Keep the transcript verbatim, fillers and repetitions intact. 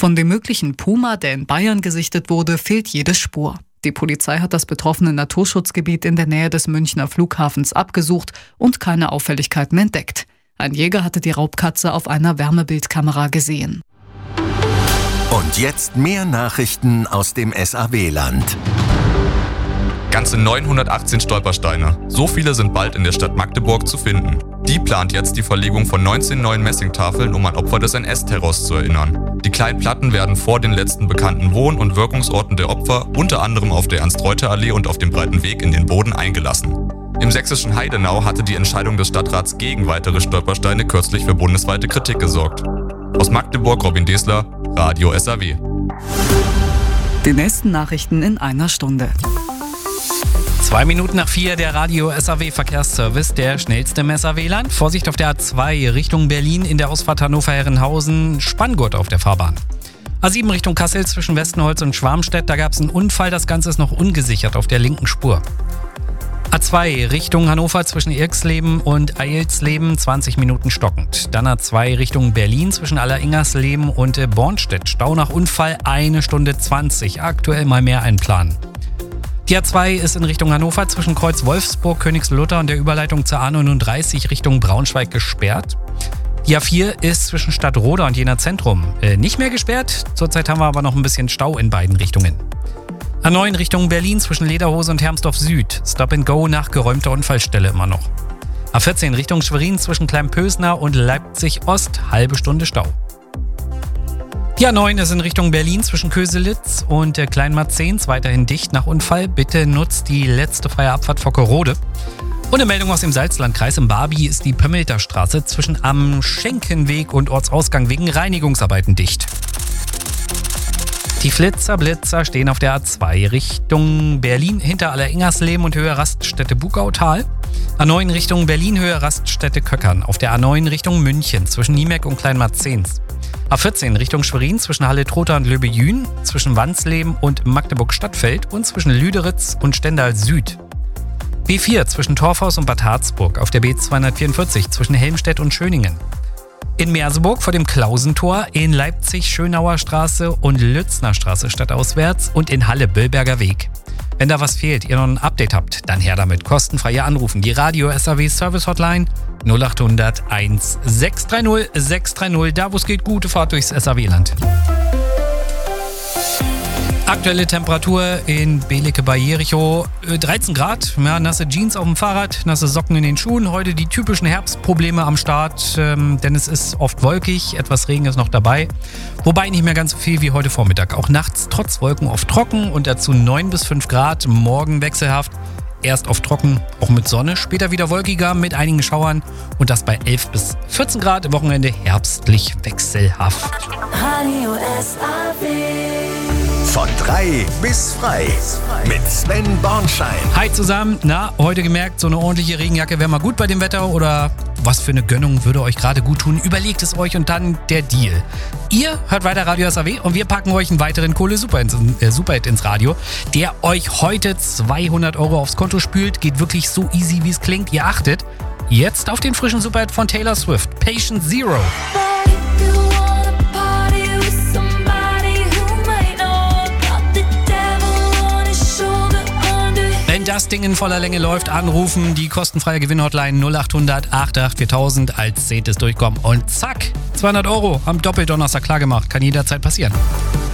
Von dem möglichen Puma, der in Bayern gesichtet wurde, fehlt jede Spur. Die Polizei hat das betroffene Naturschutzgebiet in der Nähe des Münchner Flughafens abgesucht und keine Auffälligkeiten entdeckt. Ein Jäger hatte die Raubkatze auf einer Wärmebildkamera gesehen. Und jetzt mehr Nachrichten aus dem S A W-Land. Ganze neunhundertachtzehn Stolpersteine. So viele sind bald in der Stadt Magdeburg zu finden. Die plant jetzt die Verlegung von neunzehn neuen Messingtafeln, um an Opfer des N S-Terrors zu erinnern. Die kleinen Platten werden vor den letzten bekannten Wohn- und Wirkungsorten der Opfer, unter anderem auf der Ernst-Reuter-Allee und auf dem Breiten Weg, in den Boden eingelassen. Im sächsischen Heidenau hatte die Entscheidung des Stadtrats gegen weitere Stolpersteine kürzlich für bundesweite Kritik gesorgt. Aus Magdeburg, Robin Desler, Radio S A W. Die nächsten Nachrichten in einer Stunde. Zwei Minuten nach vier, der Radio S A W Verkehrsservice, der schnellste im S A W-Land. Vorsicht auf der A zwei Richtung Berlin in der Ausfahrt Hannover-Herrenhausen, Spanngurt auf der Fahrbahn. A sieben Richtung Kassel zwischen Westenholz und Schwarmstedt, da gab es einen Unfall, das Ganze ist noch ungesichert auf der linken Spur. A zwei Richtung Hannover zwischen Irksleben und Eilsleben, zwanzig Minuten stockend. Dann A zwei Richtung Berlin zwischen Alleringersleben und Bornstedt. Stau nach Unfall eine Stunde zwanzig, aktuell mal mehr einplanen. Die A zwei ist in Richtung Hannover zwischen Kreuz Wolfsburg, Königslutter und der Überleitung zur A neununddreißig Richtung Braunschweig gesperrt. Die A vier ist zwischen Stadtroda und Jena Zentrum äh, nicht mehr gesperrt. Zurzeit haben wir aber noch ein bisschen Stau in beiden Richtungen. A neun Richtung Berlin zwischen Lederhose und Hermsdorf Süd. Stop and Go nach geräumter Unfallstelle immer noch. A vierzehn Richtung Schwerin zwischen Kleinpösner und Leipzig Ost, halbe Stunde Stau. Die A neun ist in Richtung Berlin zwischen Köselitz und Kleinmarzens weiterhin dicht nach Unfall. Bitte nutzt die letzte freie Abfahrt Vockerode. Und eine Meldung aus dem Salzlandkreis. Im Barby ist die Pömmelter Straße zwischen Am Schenkenweg und Ortsausgang wegen Reinigungsarbeiten dicht. Die Flitzer Blitzer stehen auf der A zwei Richtung Berlin hinter Alleringersleben und Höhe Raststätte Bugautal. A neun Richtung Berlin Höhe Raststätte Köckern. Auf der A neun Richtung München zwischen Niemeck und Kleinmarzens. A vierzehn Richtung Schwerin zwischen Halle-Trotha und Löbejün, zwischen Wansleben und Magdeburg-Stadtfeld und zwischen Lüderitz und Stendal Süd. B vier zwischen Torfhaus und Bad Harzburg auf der B zweihundertvierundvierzig zwischen Helmstedt und Schöningen. In Merseburg vor dem Klausentor, in Leipzig Schönauer Straße und Lützner Straße stadtauswärts und in Halle Böllberger Weg. Wenn da was fehlt, ihr noch ein Update habt, dann her damit. Kostenfrei anrufen. Die Radio S A W Service Hotline null acht hundert eins sechs drei null sechs drei null. Da wo es geht, gute Fahrt durchs S A W-Land. Aktuelle Temperatur in Belecke bei Jericho, dreizehn Grad, ja, nasse Jeans auf dem Fahrrad, nasse Socken in den Schuhen. Heute die typischen Herbstprobleme am Start, ähm, denn es ist oft wolkig, etwas Regen ist noch dabei. Wobei nicht mehr ganz so viel wie heute Vormittag. Auch nachts trotz Wolken oft trocken und dazu neun bis fünf Grad, morgen wechselhaft. Erst oft trocken, auch mit Sonne, später wieder wolkiger mit einigen Schauern und das bei elf bis vierzehn Grad, Wochenende herbstlich wechselhaft. Radio S A W. Von drei bis frei mit Sven Bornschein. Hi zusammen, na, heute gemerkt, so eine ordentliche Regenjacke wäre mal gut bei dem Wetter oder was für eine Gönnung würde euch gerade gut tun? Überlegt es euch und dann der Deal. Ihr hört weiter Radio S A W und wir packen euch einen weiteren Kohle-Superhit ins, äh, Superhit ins Radio, der euch heute zweihundert Euro aufs Konto spült. Geht wirklich so easy, wie es klingt. Ihr achtet jetzt auf den frischen Superhit von Taylor Swift, Patient Zero. Wenn das Ding in voller Länge läuft, anrufen, die kostenfreie Gewinnhotline null acht hundert acht acht viertausend als zehntes durchkommen und zack, zweihundert Euro am Doppeldonnerstag klar gemacht. Kann jederzeit passieren.